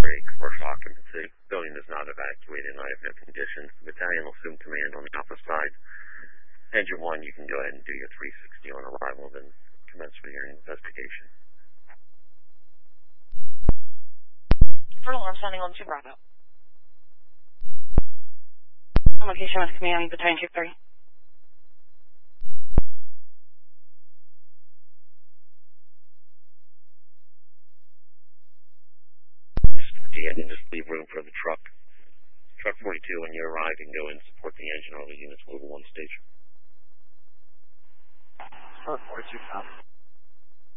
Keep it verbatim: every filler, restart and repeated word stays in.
three, commercial occupancy. Building is not evacuated in light of no conditions. The battalion will assume command on the Alpha side. Engine one, you can go ahead and do your three sixty on arrival, then commence with your investigation. First alarm sounding on two Bravo. On location with command, battalion chief three. And just leave room for the truck. Truck forty-two, when you arrive, you can go and support the engine. All the units move to one station. Truck forty-two, stop.